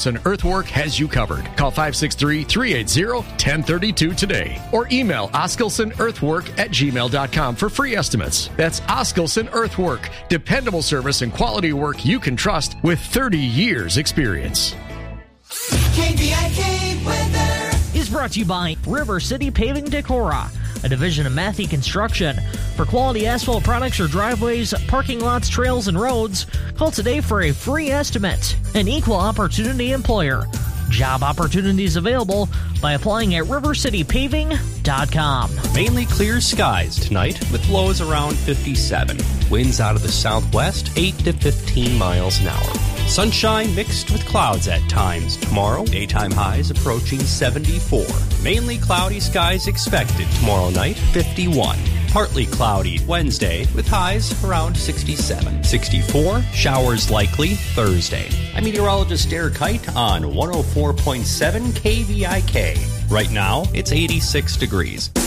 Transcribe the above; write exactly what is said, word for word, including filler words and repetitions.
Oskelson Earthwork has you covered. Call five six three, three eight zero, one zero three two today or email oskelson earthwork at gmail dot com for free estimates. That's Oskelson Earthwork, dependable service and quality work you can trust with thirty years experience. K B I K weather is brought to you by River City Paving Decorah, a division of Matthey Construction. For quality asphalt products or driveways, parking lots, trails, and roads, call today for a free estimate. An equal opportunity employer. Job opportunities available by applying at river city paving dot com. Mainly clear skies tonight with lows around fifty-seven. Winds out of the southwest, eight to fifteen miles an hour. Sunshine mixed with clouds at times tomorrow. Daytime highs approaching seventy-four. Mainly cloudy skies expected tomorrow night, fifty-one. Partly cloudy Wednesday with highs around sixty-seven. sixty-four, showers likely Thursday. I'm meteorologist Derek Height on one oh four point seven K V I K. Right now, it's eighty-six degrees.